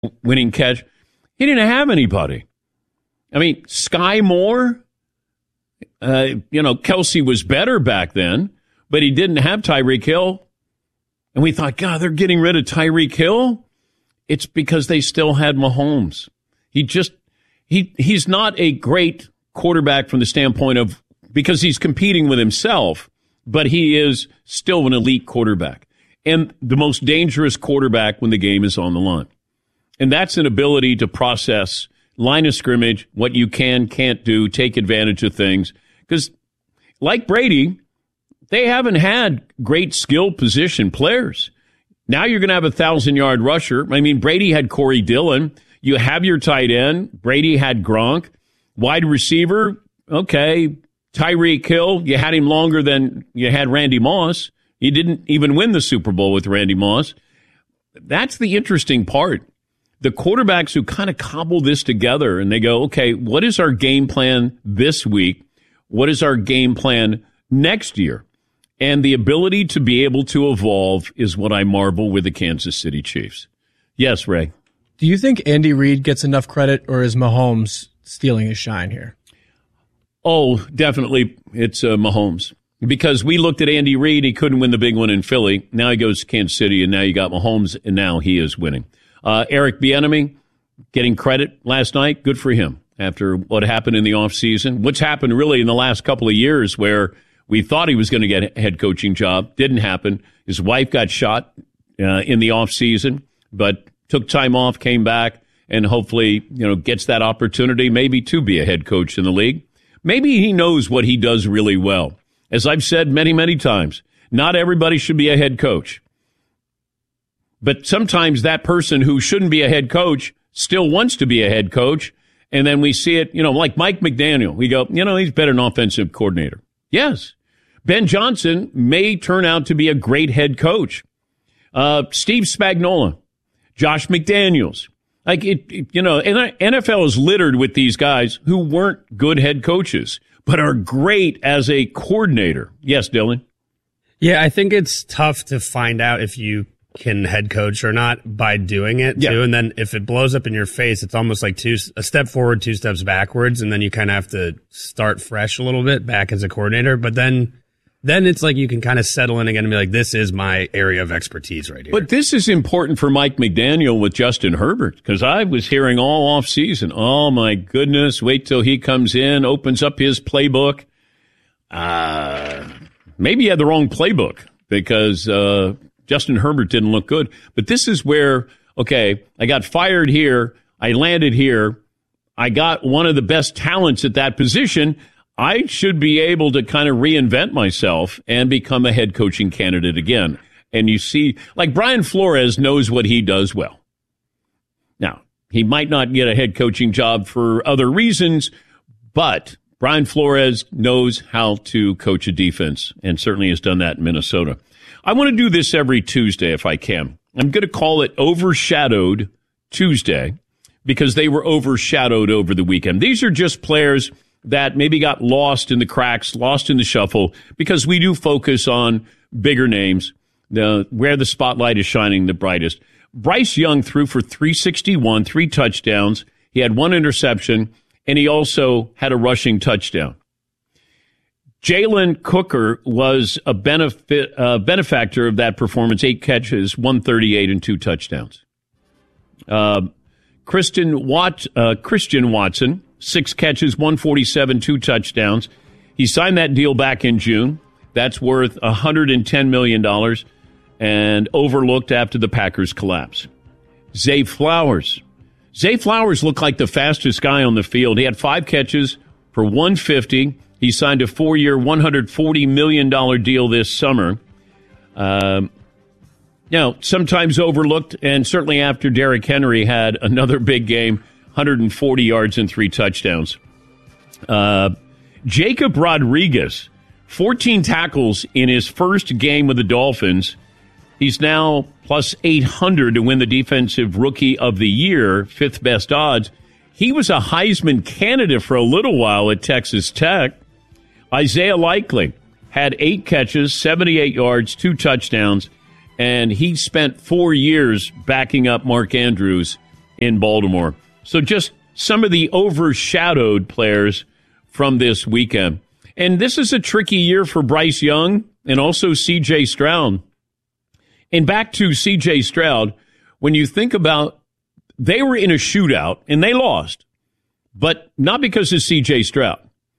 winning catch. He didn't have anybody. I mean, Sky Moore, Kelsey was better back then, but he didn't have Tyreek Hill. And we thought, God, they're getting rid of Tyreek Hill. It's because they still had Mahomes. He's not a great quarterback from the standpoint of, because he's competing with himself, but he is still an elite quarterback and the most dangerous quarterback when the game is on the line. And that's an ability to process line of scrimmage, what you can't do, take advantage of things. Because like Brady, they haven't had great skill position players. Now you're going to have 1,000-yard rusher. I mean, Brady had Corey Dillon. You have your tight end. Brady had Gronk. Wide receiver, okay. Tyreek Hill, you had him longer than you had Randy Moss. You didn't even win the Super Bowl with Randy Moss. That's the interesting part. The quarterbacks who kind of cobble this together and they go, okay, what is our game plan this week? What is our game plan next year? And the ability to be able to evolve is what I marvel with the Kansas City Chiefs. Yes, Ray. Do you think Andy Reid gets enough credit, or is Mahomes stealing his shine here? Oh, definitely it's Mahomes. Because we looked at Andy Reid, he couldn't win the big one in Philly. Now he goes to Kansas City, and now you got Mahomes, and now he is winning. Eric Bieniemy getting credit last night. Good for him after what happened in the offseason. What's happened really in the last couple of years where we thought he was going to get a head coaching job. Didn't happen. His wife got shot in the offseason, but took time off, came back, and hopefully, gets that opportunity maybe to be a head coach in the league. Maybe he knows what he does really well. As I've said many, many times, not everybody should be a head coach. But sometimes that person who shouldn't be a head coach still wants to be a head coach. And then we see it, like Mike McDaniel. We go, he's better than offensive coordinator. Yes. Ben Johnson may turn out to be a great head coach. Steve Spagnuolo, Josh McDaniels. NFL is littered with these guys who weren't good head coaches, but are great as a coordinator. Yes, Dylan? Yeah, I think it's tough to find out if you can head coach or not by doing it, too. And then if it blows up in your face, it's almost like a step forward, 2 steps backwards, and then you kind of have to start fresh a little bit back as a coordinator. But then it's like you can kind of settle in again and be like, this is my area of expertise right here. But this is important for Mike McDaniel with Justin Herbert, because I was hearing all offseason, oh, my goodness, wait till he comes in, opens up his playbook. Maybe he had the wrong playbook because Justin Herbert didn't look good. But this is where, okay, I got fired here. I landed here. I got one of the best talents at that position. I should be able to kind of reinvent myself and become a head coaching candidate again. And you see, like Brian Flores knows what he does well. Now, he might not get a head coaching job for other reasons, but Brian Flores knows how to coach a defense and certainly has done that in Minnesota. I want to do this every Tuesday if I can. I'm going to call it Overshadowed Tuesday because they were overshadowed over the weekend. These are just players that maybe got lost in the cracks, lost in the shuffle, because we do focus on bigger names, where the spotlight is shining the brightest. Bryce Young threw for 361, 3 touchdowns. He had 1 interception, and he also had a rushing touchdown. Jalen Cooker was a benefactor of that performance, 8 catches, 138, and 2 touchdowns. Christian Watson, 6 catches, 147, 2 touchdowns. He signed that deal back in June. That's worth $110 million and overlooked after the Packers collapse. Zay Flowers. Zay Flowers looked like the fastest guy on the field. He had 5 catches for 150. He signed a 4-year, $140 million deal this summer. Sometimes overlooked, and certainly after Derrick Henry had another big game, 140 yards and 3 touchdowns. Jacob Rodriguez, 14 tackles in his first game with the Dolphins. He's now plus 800 to win the Defensive Rookie of the Year, 5th best odds. He was a Heisman candidate for a little while at Texas Tech. Isaiah Likely had 8 catches, 78 yards, 2 touchdowns, and he spent 4 years backing up Mark Andrews in Baltimore. So just some of the overshadowed players from this weekend. And this is a tricky year for Bryce Young and also C.J. Stroud. And back to C.J. Stroud, when you think about, they were in a shootout and they lost, but not because of C.J. Stroud.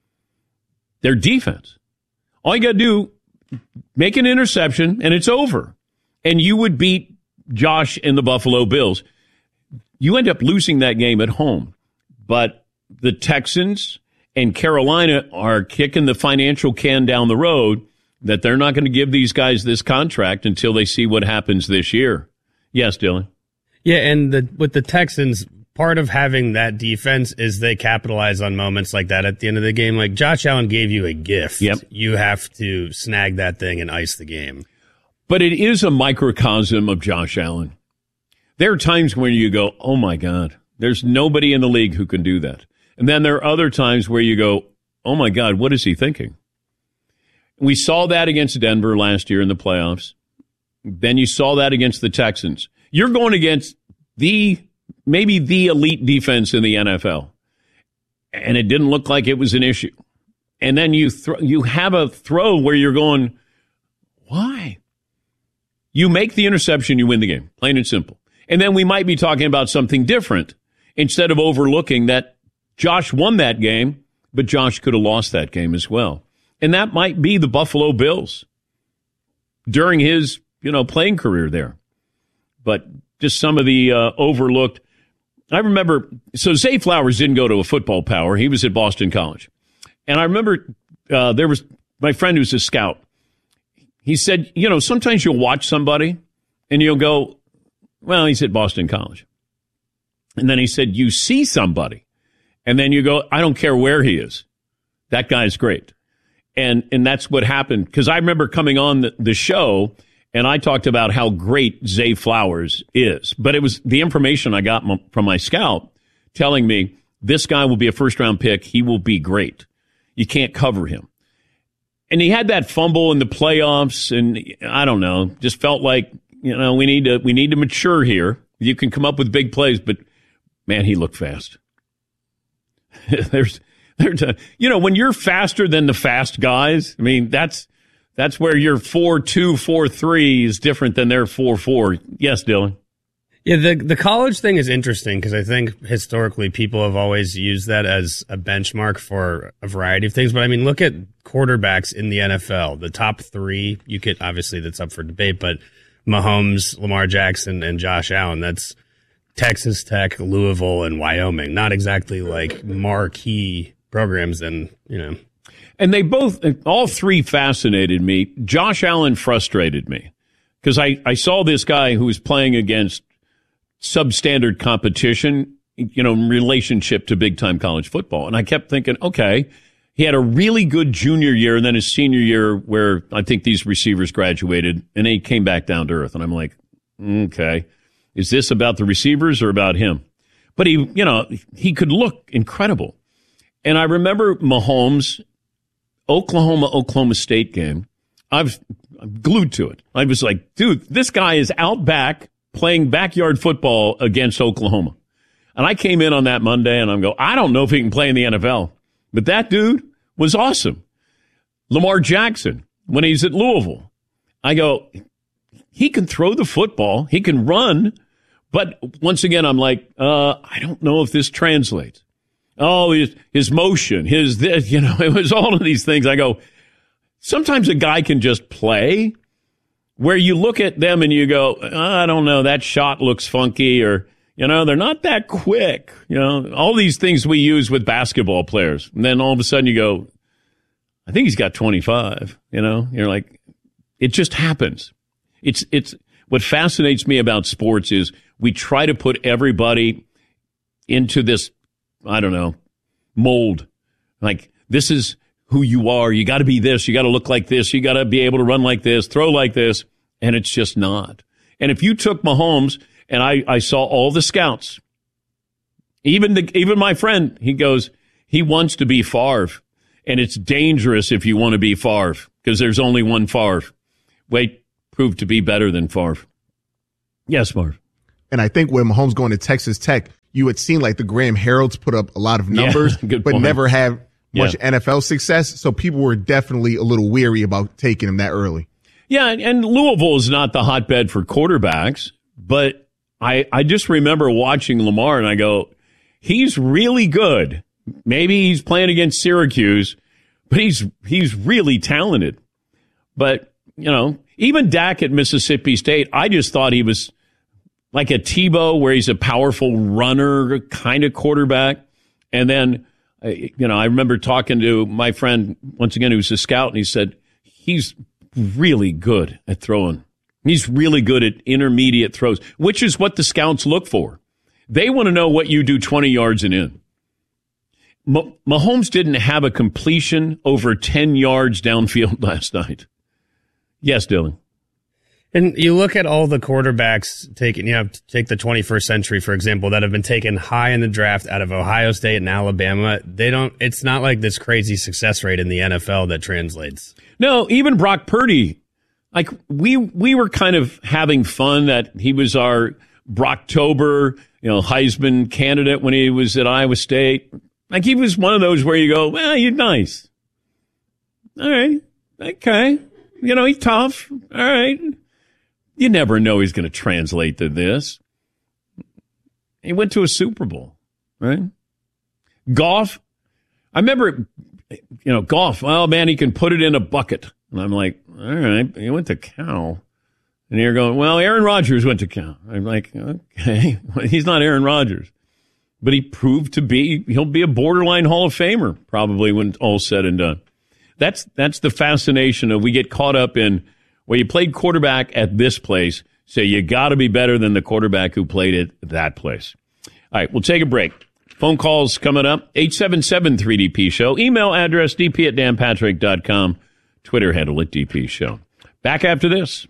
Their defense. All you got to do, make an interception and it's over. And you would beat Josh and the Buffalo Bills. You end up losing that game at home. But the Texans and Carolina are kicking the financial can down the road that they're not going to give these guys this contract until they see what happens this year. Yes, Dylan. Yeah, and with the Texans, part of having that defense is they capitalize on moments like that at the end of the game. Like Josh Allen gave you a gift. Yep. You have to snag that thing and ice the game. But it is a microcosm of Josh Allen. There are times when you go, oh, my God, there's nobody in the league who can do that. And then there are other times where you go, oh, my God, what is he thinking? We saw that against Denver last year in the playoffs. Then you saw that against the Texans. You're going against maybe the elite defense in the NFL. And it didn't look like it was an issue. And then you have a throw where you're going, why? You make the interception, you win the game, plain and simple. And then we might be talking about something different instead of overlooking that Josh won that game, but Josh could have lost that game as well. And that might be the Buffalo Bills during his, playing career there. But just some of the overlooked. I remember, so Zay Flowers didn't go to a football power. He was at Boston College. And I remember there was my friend who's a scout. He said, sometimes you'll watch somebody and you'll go, well, he's at Boston College. And then he said, you see somebody and then you go, I don't care where he is. That guy's great. And that's what happened. Because I remember coming on the show and I talked about how great Zay Flowers is. But it was the information I got from my scout telling me this guy will be a first-round pick. He will be great. You can't cover him. And he had that fumble in the playoffs, and I don't know, just felt like, we need to mature here. You can come up with big plays, but man, he looked fast. When you're faster than the fast guys, I mean, that's where your 4.2, 4.3 is different than their 4.4. Yes, Dylan. Yeah, the college thing is interesting because I think historically people have always used that as a benchmark for a variety of things. But I mean, look at quarterbacks in the NFL. The top three, you could obviously that's up for debate, but Mahomes, Lamar Jackson, and Josh Allen. That's Texas Tech, Louisville, and Wyoming. Not exactly like marquee programs, and And they all three fascinated me. Josh Allen frustrated me because I saw this guy who was playing against substandard competition, in relationship to big-time college football. And I kept thinking, okay, he had a really good junior year and then his senior year where I think these receivers graduated and he came back down to earth. And I'm like, okay, is this about the receivers or about him? But he could look incredible. And I remember Mahomes, Oklahoma State game. I'm glued to it. I was like, dude, this guy is out back playing backyard football against Oklahoma. And I came in on that Monday and I'm go, I don't know if he can play in the NFL, but that dude was awesome. Lamar Jackson, when he's at Louisville, I go, he can throw the football. He can run. But once again, I'm like, I don't know if this translates. Oh, his motion, it was all of these things. I go, sometimes a guy can just play where you look at them and you go, I don't know, that shot looks funky or, they're not that quick. All these things we use with basketball players. And then all of a sudden you go, I think he's got 25, you're like, it just happens. It's what fascinates me about sports is we try to put everybody into this, I don't know, mold. Like, this is who you are. You got to be this. You got to look like this. You got to be able to run like this, throw like this. And it's just not. And if you took Mahomes, and I saw all the scouts, even my friend, he goes, he wants to be Favre. And it's dangerous if you want to be Favre because there's only one Favre. Wait, proved to be better than Favre. Yes, Favre. And I think when Mahomes going to Texas Tech, you had seen like the Graham Heralds put up a lot of numbers, but never have much NFL success. So people were definitely a little weary about taking him that early. Yeah, and Louisville is not the hotbed for quarterbacks, but I just remember watching Lamar and I go, he's really good. Maybe he's playing against Syracuse, but he's really talented. But, even Dak at Mississippi State, I just thought he was like a Tebow where he's a powerful runner kind of quarterback. And then, I remember talking to my friend, once again, who's a scout, and he said, he's really good at throwing. He's really good at intermediate throws, which is what the scouts look for. They want to know what you do 20 yards and in. Mahomes didn't have a completion over 10 yards downfield last night. Yes, Dylan. And you look at all the quarterbacks taken, take the 21st century, for example, that have been taken high in the draft out of Ohio State and Alabama. It's not like this crazy success rate in the NFL that translates. No, even Brock Purdy, like we were kind of having fun that he was our Brocktober, Heisman candidate when he was at Iowa State. Like he was one of those where you go, well, you're nice. All right. Okay. He's tough. All right. You never know he's going to translate to this. He went to a Super Bowl, right? Goff. I remember, Goff, oh man, he can put it in a bucket. And I'm like, all right, he went to Cal. And you're going, well, Aaron Rodgers went to Cal. I'm like, okay, well, he's not Aaron Rodgers. But he proved he'll be a borderline Hall of Famer probably when all's said and done. That's the fascination of we get caught up in, well, you played quarterback at this place, so you got to be better than the quarterback who played at that place. All right, we'll take a break. Phone calls coming up, 877-3DP-SHOW. Email address, dp@danpatrick.com. Twitter handle at DP Show. Back after this.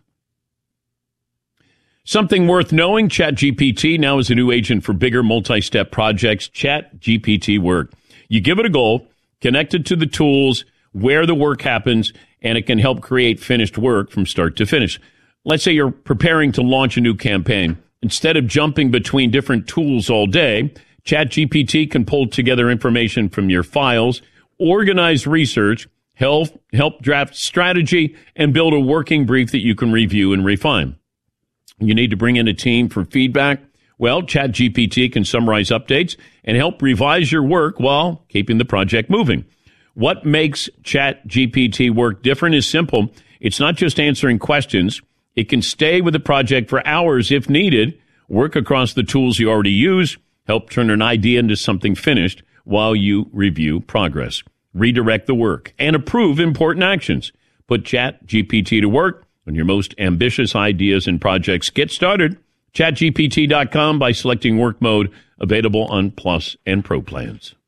Something worth knowing, ChatGPT now is a new agent for bigger multi-step projects. ChatGPT Work. You give it a goal, connect it to the tools where the work happens, and it can help create finished work from start to finish. Let's say you're preparing to launch a new campaign. Instead of jumping between different tools all day, ChatGPT can pull together information from your files, organize research, help draft strategy, and build a working brief that you can review and refine. You need to bring in a team for feedback? Well, ChatGPT can summarize updates and help revise your work while keeping the project moving. What makes ChatGPT Work different is simple. It's not just answering questions. It can stay with the project for hours if needed, work across the tools you already use, help turn an idea into something finished while you review progress, redirect the work, and approve important actions. Put ChatGPT to work on your most ambitious ideas and projects. Get started. ChatGPT.com by selecting work mode, available on Plus and Pro plans.